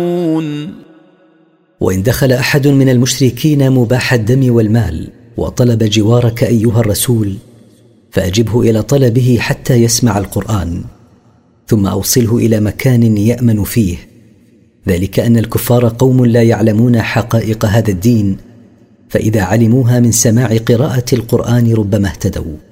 وإن دخل أحد من المشركين مباح الدم والمال وطلب جوارك أيها الرسول، فأجبه إلى طلبه حتى يسمع القرآن، ثم أوصله إلى مكان يأمن فيه، ذلك أن الكفار قوم لا يعلمون حقائق هذا الدين، فإذا علموها من سماع قراءة القرآن ربما اهتدوا.